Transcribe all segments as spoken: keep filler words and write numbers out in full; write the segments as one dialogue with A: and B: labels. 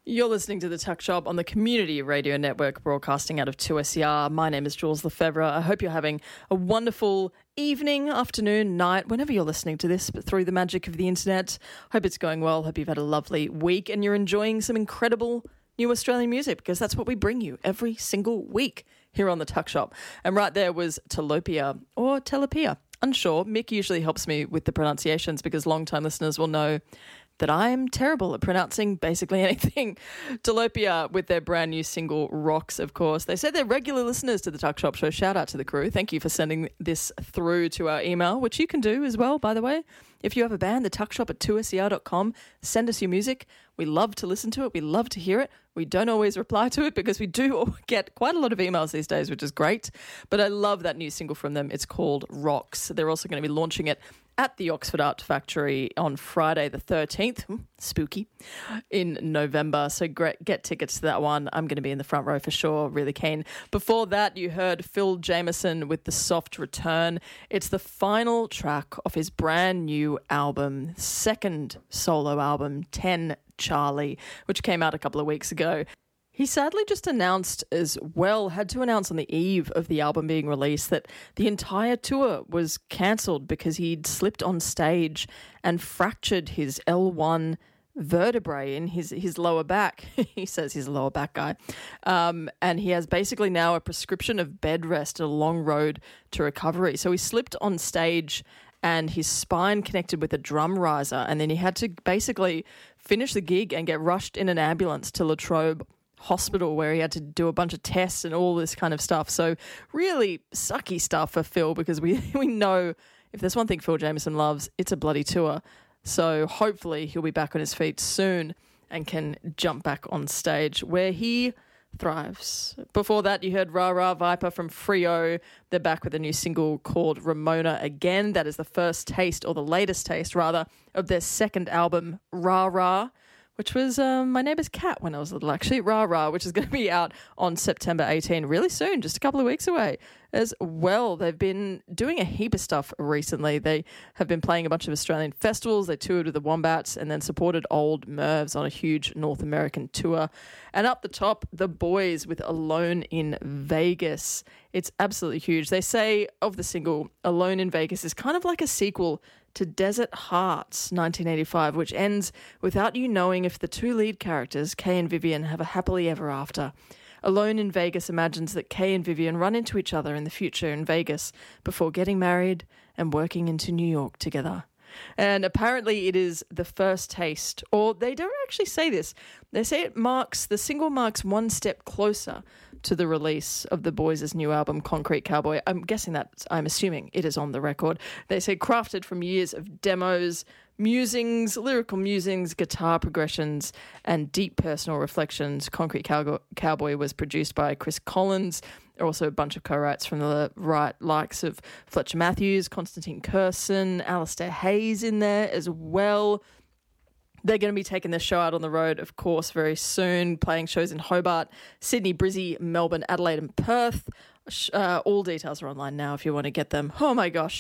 A: You're listening to The Tuck Shop on the Community Radio Network, broadcasting out of two S E R. My name is Jules Lefebvre. I hope you're having a wonderful evening, afternoon, night, whenever you're listening to this, but through the magic of the internet. Hope it's going well. Hope you've had a lovely week and you're enjoying some incredible new Australian music, because that's what we bring you every single week here on The Tuck Shop. And right there was Tilapia or Telapia. Unsure. Mick usually helps me with the pronunciations because long-time listeners will know that I'm terrible at pronouncing basically anything. Tilapia with their brand new single, Rocks, of course. They said they're regular listeners to the Tuck Shop Show. Shout out to the crew. Thank you for sending this through to our email, which you can do as well, by the way. If you have a band, the tuck shop at two S E R dot com, send us your music. We love to listen to it. We love to hear it. We don't always reply to it because we do get quite a lot of emails these days, which is great. But I love that new single from them. It's called Rocks. They're also going to be launching it at the Oxford Art Factory on Friday the thirteenth, spooky, in November. So great, get tickets to that one. I'm going to be in the front row for sure, really keen. Before that, you heard Phil Jameson with The Soft Return. It's the final track of his brand new album, second solo album, ten Charlie, which came out a couple of weeks ago. He sadly just announced as well, had to announce on the eve of the album being released, that the entire tour was cancelled because he'd slipped on stage and fractured his L one vertebrae in his, his lower back. He says he's a lower back guy. Um, and he has basically now a prescription of bed rest, a long road to recovery. So he slipped on stage and his spine connected with a drum riser, and then he had to basically finish the gig and get rushed in an ambulance to Latrobe Hospital, where he had to do a bunch of tests and all this kind of stuff. So really sucky stuff for Phil, because we we know if there's one thing Phil Jameson loves, it's a bloody tour. So hopefully he'll be back on his feet soon and can jump back on stage where he thrives. Before that, you heard Ra Ra Viper from Frio. They're back with a new single called Ramona Again. That is the first taste, or the latest taste rather, of their second album, Ra Ra, which was um, my neighbour's cat when I was little, actually, Ra Ra, which is going to be out on September eighteenth, really soon, just a couple of weeks away as well. They've been doing a heap of stuff recently. They have been playing a bunch of Australian festivals. They toured with the Wombats and then supported Old Mervs on a huge North American tour. And up the top, The Boys with Alone in Vegas. It's absolutely huge. They say of the single, Alone in Vegas is kind of like a sequel to Desert Hearts, nineteen eighty-five, which ends without you knowing if the two lead characters, Kay and Vivian, have a happily ever after. Alone in Vegas imagines that Kay and Vivian run into each other in the future in Vegas before getting married and working into New York together. And apparently it is the first taste, or they don't actually say this. They say it marks, the single marks one step closer to the release of the Boys' new album, Concrete Cowboy. I'm guessing that, I'm assuming it is on the record. They say crafted from years of demos, musings, lyrical musings, guitar progressions, and deep personal reflections. Concrete Cow- Cowboy was produced by Chris Collins. There are also a bunch of co-writes from the right likes of Fletcher Matthews, Constantine Curson, Alistair Hayes in there as well. They're going to be taking the show out on the road, of course, very soon, playing shows in Hobart, Sydney, Brizzy, Melbourne, Adelaide and Perth. Uh, all details are online now if you want to get them. Oh my gosh.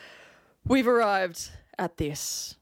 A: We've arrived at this.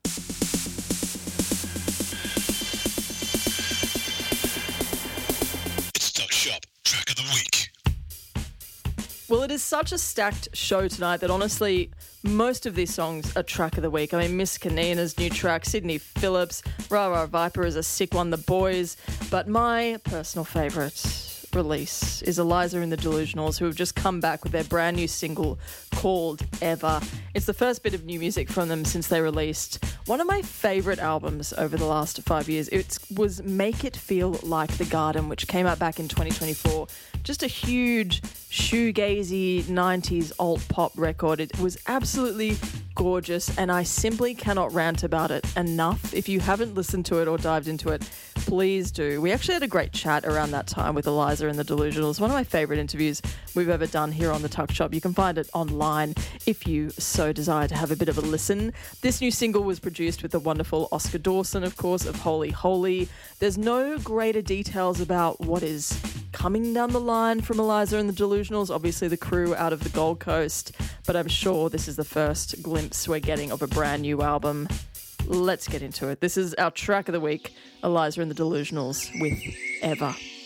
B: It's Tuck Shop Track of the Week.
A: Well, it is such a stacked show tonight that honestly, most of these songs are track of the week. I mean, Miss Kanina's new track, Sydney Phillips, Ra Ra Viper is a sick one, The Boys. But my personal favourite release is Eliza and the Delusionals, who have just come back with their brand new single called Ever. It's the first bit of new music from them since they released one of my favourite albums over the last five years. It was Make It Feel Like the Garden, which came out back in twenty twenty-four. Just a huge shoegazy nineties alt pop record. It was absolutely gorgeous, and I simply cannot rant about it enough. If you haven't listened to it or dived into it, please do. We actually had a great chat around that time with Eliza and the Delusionals. One of my favourite interviews we've ever done here on the Tuck Shop. You can find it online if you so desire to have a bit of a listen. This new single was produced with the wonderful Oscar Dawson, of course, of Holy Holy. There's no greater details about what is coming down the line from Eliza and the Delusionals, obviously the crew out of the Gold Coast, but I'm sure this is the first glimpse we're getting of a brand new album. let's get into it. This is our track of the week, Eliza and the Delusionals with Ever.